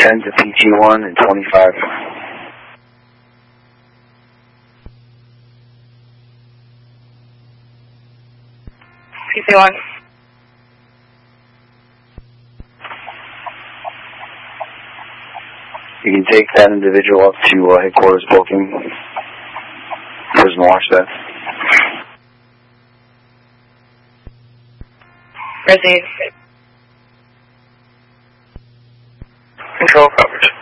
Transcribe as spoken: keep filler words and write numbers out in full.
ten to P T one and twenty-five. P T one. You can take that individual up to uh, headquarters booking. Prison watch that. Ready. Control coverage.